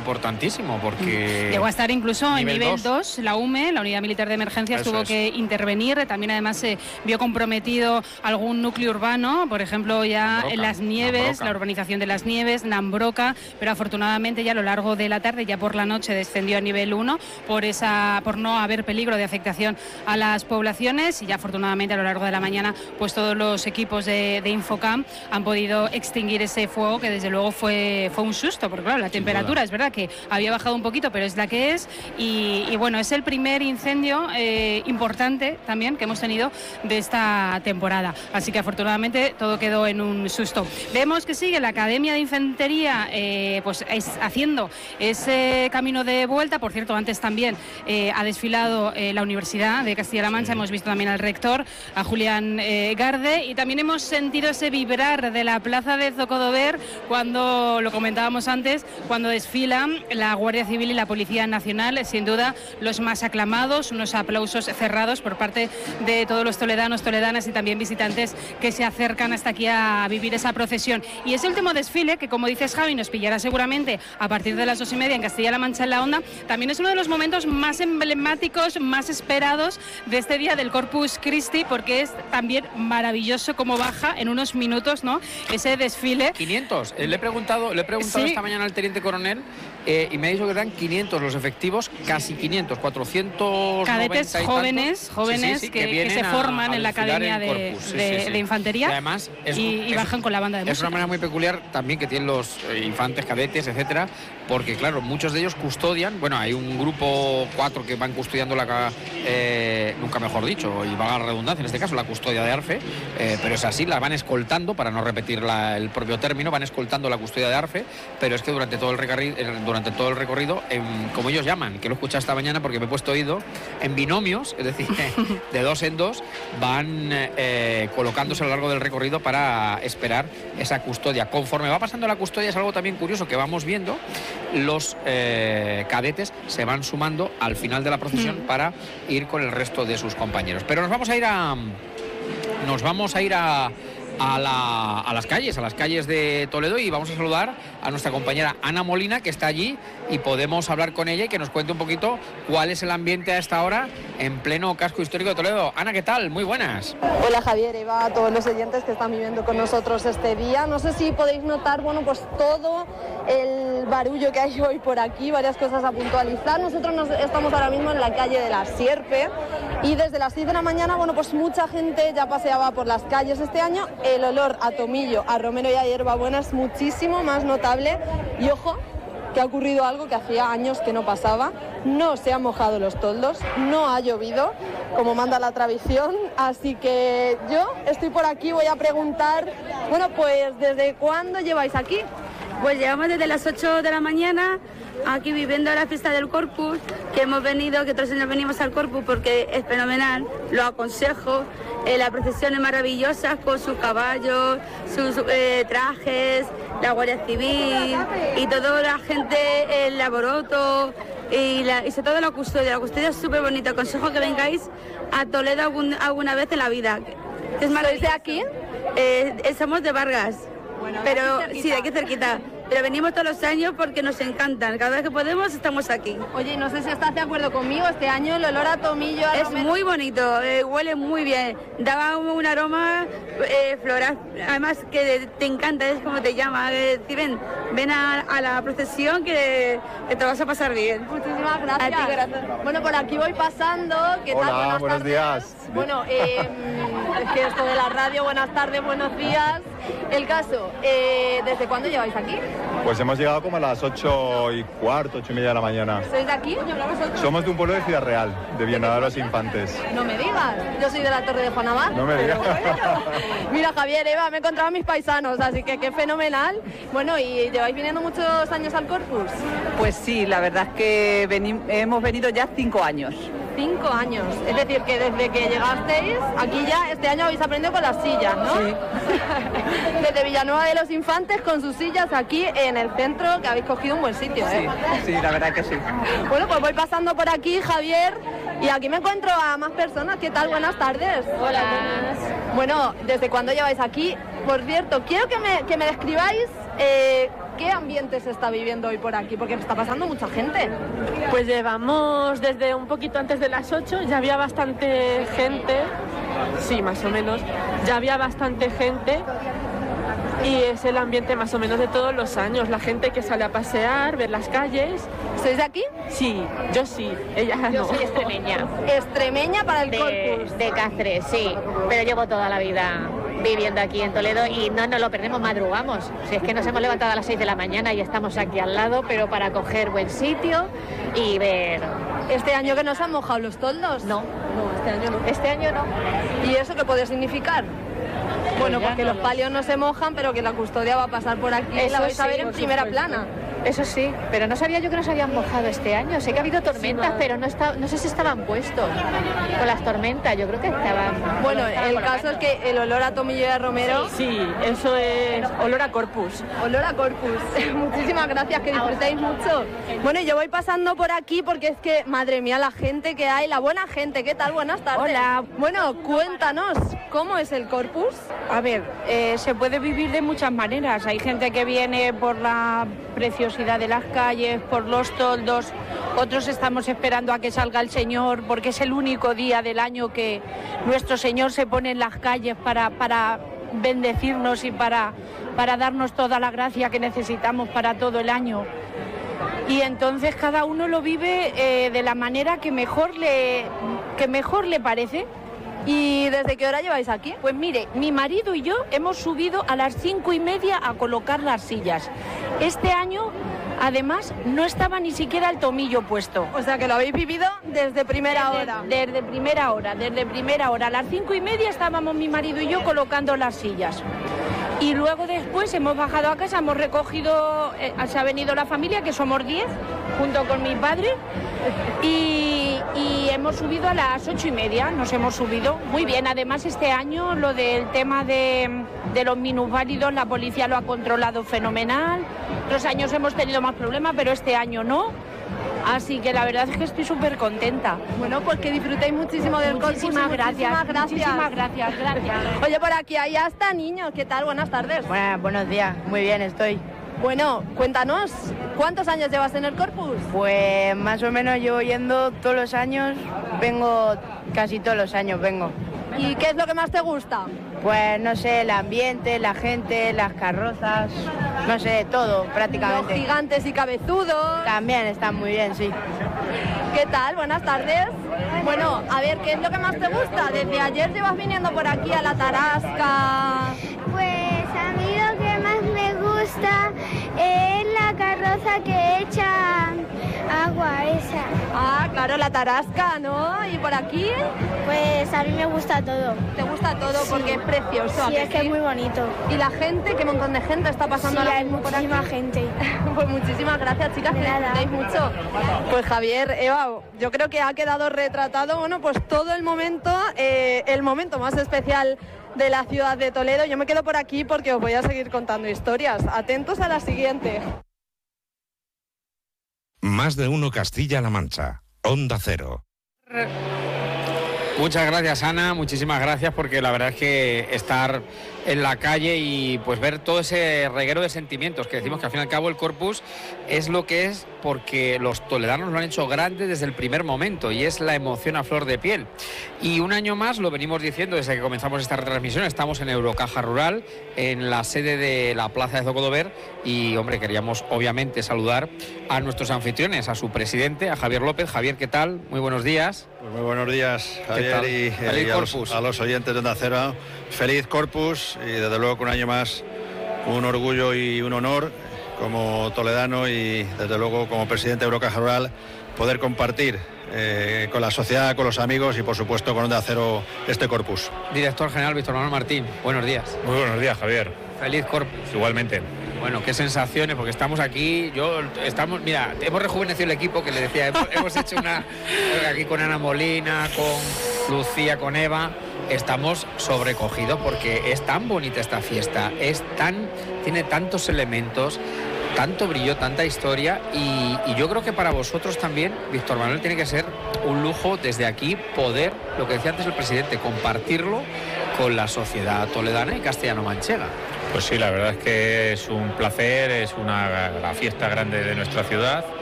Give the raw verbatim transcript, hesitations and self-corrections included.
importantísimo, porque... Llegó a estar incluso en nivel nivel dos, la U M E, la Unidad Militar de Emergencias, tuvo es. que intervenir. También además se vio comprometido algún núcleo urbano, por ejemplo ya Nambroca, en Las Nieves, Nambroca. la urbanización de Las Nieves, Nambroca, pero afortunadamente ya a lo largo de la tarde, ya por la noche, descendió a nivel uno por, esa, por no haber peligro de afectación a las poblaciones, y ya afortunadamente a lo largo de la mañana pues todos los equipos de, de Infocam han podido extinguir ese fuego, que desde luego fue, fue un susto, porque claro, la Sin temperatura duda. es verdad que había bajado un poquito, pero es la que es, y, y bueno, es el primer incendio eh, importante también que hemos tenido de esta temporada, así que afortunadamente todo quedó en un susto. Vemos que sigue la Academia de Infantería eh, pues es, haciendo ese camino de vuelta. Por cierto, antes también eh, ha desfilado eh, la Universidad de Castilla-La Mancha, sí. hemos visto también al rector, a Julián eh, Garde, y también hemos sentido ese vibrar de la plaza de Zocodover cuando, lo comentábamos antes, cuando desfilan la Guardia Civil y la Policía Nacional, sin duda los más aclamados, unos aplausos cerrados por parte de todos los toledanos, toledanas y también visitantes que se acercan hasta aquí a vivir esa procesión. Y ese último desfile, que como dices Javi, nos pillará seguramente a partir de las dos y media en Castilla-La Mancha en la Onda, también es uno de los momentos más emblemáticos, más esperados de este día del Corpus Christi, porque es también maravilloso cómo baja en unos minutos, ¿no?, ese desfile. quinientos, le he preguntado, le he preguntado sí. esta mañana al teniente coronel eh, y me ha dicho que eran quinientos los efectivos, casi quinientos, cuatrocientos cadetes jóvenes, jóvenes sí, sí, sí, que, que, que se forman a, a en la Academia de, Corpus, sí, de, sí, sí. de Infantería, y, además es, y, y es, bajan con la banda de música. Es una manera muy peculiar también que tienen los eh, infantes, cadetes, etcétera, porque claro, muchos de ellos custodian, bueno, hay un grupo, cuatro que van custodiando la, eh, nunca mejor dicho, y valga la redundancia en este caso, la custodia de Arfe, eh, pero es así, la van escoltando, para no repetir la, el propio término, van escoltando la custodia de Arfe, pero es que durante todo el recorrido, durante todo el recorrido en, como ellos llaman, que lo he escuchado esta mañana porque me he puesto oído, en binomios, es decir, de dos en dos, van eh, colocándose a lo largo del recorrido para esperar esa custodia. Conforme va pasando la custodia, es algo también curioso que vamos viendo, los eh, cadetes se van sumando al final de la procesión mm. para ir con el resto de sus compañeros. Pero nos vamos a ir a... Nos vamos a ir a... A, la, a las calles, a las calles de Toledo, y vamos a saludar a nuestra compañera Ana Molina, que está allí, y podemos hablar con ella y que nos cuente un poquito cuál es el ambiente a esta hora en pleno casco histórico de Toledo. Ana, ¿qué tal? Muy buenas. Hola Javier, Eva, a todos los oyentes que están viviendo con nosotros este día. No sé si podéis notar, bueno, pues todo el barullo que hay hoy por aquí, varias cosas a puntualizar. Nosotros nos, estamos ahora mismo en la calle de la Sierpe, y desde las seis de la mañana, bueno, pues mucha gente ya paseaba por las calles este año. El olor a tomillo, a romero y a hierbabuena es muchísimo más notable, y ojo, que ha ocurrido algo que hacía años que no pasaba. No se han mojado los toldos, no ha llovido, como manda la tradición, así que yo estoy por aquí, voy a preguntar, bueno, pues ¿desde cuándo lleváis aquí? Pues llevamos desde las ocho de la mañana aquí viviendo la fiesta del Corpus, que hemos venido, que otros años venimos al Corpus porque es fenomenal, lo aconsejo. Eh, la procesión es maravillosa con sus caballos, sus eh, trajes, la Guardia Civil y toda la gente, el alboroto y, la, y sobre todo la custodia. La custodia es súper bonita. Aconsejo que vengáis a Toledo algún, alguna vez en la vida. ¿Es maravilloso? ¿De aquí? Eh, somos de Vargas, bueno, pero sí, de aquí cerquita. Pero venimos todos los años porque nos encantan. Cada vez que podemos estamos aquí. Oye, no sé si estás de acuerdo conmigo. Este año el olor a tomillo... A es romero... muy bonito, eh, huele muy bien. Daba un, un aroma eh, floral. Además que te encanta, es como te llama. Eh, si ven, ven a, a la procesión que, que te vas a pasar bien. Muchísimas gracias. A ti, gracias. Bueno, por aquí voy pasando. ¿Qué Hola, tal? Buenas buenos tardes. días. Bueno, eh, es que esto de la radio, buenas tardes, buenos días. El caso, eh, ¿desde cuándo lleváis aquí? Pues hemos llegado como a las ocho y cuarto, ocho y media de la mañana. ¿Sois de aquí? Somos de un pueblo de Ciudad Real, de Villanueva de los Infantes. No me digas, yo soy de la Torre de Juan Abad. No me digas. Bueno. Mira, Javier, Eva, me he encontrado a mis paisanos, así que qué fenomenal. Bueno, ¿y lleváis viniendo muchos años al Corpus? Pues sí, la verdad es que veni- hemos venido ya cinco años. Cinco años, es decir, que desde que llegasteis, aquí ya este año habéis aprendido con las sillas, ¿no? Sí. Desde Villanueva de los Infantes con sus sillas aquí en el centro, que habéis cogido un buen sitio, ¿eh? Sí, sí, la verdad que sí. Bueno, pues voy pasando por aquí, Javier, y aquí me encuentro a más personas. ¿Qué tal? Buenas tardes. Hola. Bueno, ¿desde cuándo lleváis aquí? Por cierto, quiero que me, que me describáis eh, ¿qué ambiente se está viviendo hoy por aquí? Porque está pasando mucha gente. Pues llevamos desde un poquito antes de las ocho, ya había bastante gente, sí, más o menos, ya había bastante gente. Y es el ambiente más o menos de todos los años, la gente que sale a pasear, ver las calles. ¿Sois de aquí? Sí, yo sí, ella no. Yo soy extremeña. Extremeña para el de, Corpus. De Cáceres, sí, pero llevo toda la vida viviendo aquí en Toledo y no nos lo perdemos, madrugamos. Si es que nos hemos levantado a las seis de la mañana y estamos aquí al lado, pero para coger buen sitio y ver... ¿Este año que nos han mojado los toldos? No. No, este año no. Este año no. ¿Y eso qué puede significar? Bueno, porque los palios no se mojan, pero que la custodia va a pasar por aquí y la vais a ver en primera plana. Eso sí, pero no sabía yo que nos habían mojado este año. Sé que ha habido tormentas, sí, pero no está, no sé si estaban puestos con las tormentas. Yo creo que estaban... Bueno, el caso es que el olor a tomillo de romero... Sí, sí, eso es olor a Corpus. Olor a Corpus. Muchísimas gracias, que disfrutéis mucho. Bueno, yo voy pasando por aquí porque es que, madre mía, la gente que hay, la buena gente. ¿Qué tal? Buenas tardes. Hola. Bueno, cuéntanos, ¿cómo es el Corpus? A ver, eh, se puede vivir de muchas maneras. Hay gente que viene por la preciosidad de las calles, por los toldos. Otros estamos esperando a que salga el Señor, porque es el único día del año que nuestro Señor se pone en las calles para, para bendecirnos y para, para darnos toda la gracia que necesitamos para todo el año. Y entonces cada uno lo vive eh, de la manera que mejor le, que mejor le parece. ¿Y desde qué hora lleváis aquí? Pues mire, mi marido y yo hemos subido a las cinco y media a colocar las sillas. Este año, además, no estaba ni siquiera el tomillo puesto. O sea que lo habéis vivido desde primera desde, hora. Desde primera hora, desde primera hora. A las cinco y media estábamos mi marido y yo colocando las sillas. Y luego después hemos bajado a casa, hemos recogido, eh, se ha venido la familia, que somos diez, junto con mi padre, y, y hemos subido a las ocho y media, nos hemos subido. Muy bien, además este año lo del tema de, de los minusválidos, la policía lo ha controlado fenomenal. Otros años hemos tenido más problemas, pero este año no. Así que la verdad es que estoy súper contenta. Bueno, pues que disfrutéis muchísimo del Corpus. Muchísimas gracias. Muchísimas gracias. Muchísimas gracias, gracias. Oye, por aquí hay hasta niños. ¿Qué tal? Buenas tardes. Bueno, buenos días. Muy bien, estoy. Bueno, cuéntanos, ¿cuántos años llevas en el Corpus? Pues más o menos llevo yendo todos los años. Vengo casi todos los años, vengo. ¿Y qué es lo que más te gusta? Pues no sé, el ambiente, la gente, las carrozas, no sé, todo prácticamente. Los gigantes y cabezudos. También están muy bien, sí. ¿Qué tal? Buenas tardes. Bueno, a ver, ¿qué es lo que más te gusta? Desde ayer llevas viniendo por aquí a la Tarasca. Pues a mí lo que más me gusta es la carroza que echa agua esa. Ah, claro, la Tarasca, ¿no? ¿Y por aquí? Pues a mí me gusta todo. ¿Te gusta todo? Sí. Porque es precioso. Sí, es que sí? Es muy bonito. ¿Y la gente? ¿Qué montón de gente está pasando? Sí, ahora hay muchísima gente. Pues muchísimas gracias, chicas, de que nada. disfrutéis mucho. Pues Javier, Eva, yo creo que ha quedado retratado, bueno, pues todo el momento, eh, el momento más especial de la ciudad de Toledo. Yo me quedo por aquí porque os voy a seguir contando historias. Atentos a la siguiente. Más de uno Castilla-La Mancha. Onda Cero. Muchas gracias, Ana, muchísimas gracias, porque la verdad es que estar en la calle y pues ver todo ese reguero de sentimientos que decimos que al fin y al cabo el Corpus es lo que es, porque los toledanos lo han hecho grande desde el primer momento y es la emoción a flor de piel. Y un año más, lo venimos diciendo desde que comenzamos esta retransmisión, estamos en Eurocaja Rural, en la sede de la Plaza de Zocodover, y hombre, queríamos obviamente saludar a nuestros anfitriones, a su presidente, a Javier López. Javier, ¿qué tal? Muy buenos días. Pues muy buenos días, Javier, y, Feliz y a, Corpus. los, a los oyentes de Onda Cero. Feliz Corpus, y desde luego que un año más un orgullo y un honor como toledano y desde luego como presidente de Eurocaja Rural poder compartir eh, con la sociedad, con los amigos y por supuesto con Onda Cero este Corpus. Director General Víctor Manuel Martín, buenos días. Muy buenos días, Javier. Feliz Corpus. Igualmente. Bueno, qué sensaciones, porque estamos aquí, yo, estamos, mira, hemos rejuvenecido el equipo, que le decía, hemos, hemos hecho una, aquí con Ana Molina, con Lucía, con Eva, estamos sobrecogidos porque es tan bonita esta fiesta, es tan, tiene tantos elementos, tanto brillo, tanta historia, y, y yo creo que para vosotros también, Víctor Manuel, tiene que ser un lujo desde aquí poder, lo que decía antes el presidente, compartirlo con la sociedad toledana y castellano-manchega. Pues sí, la verdad es que es un placer, es una, la fiesta grande de nuestra ciudad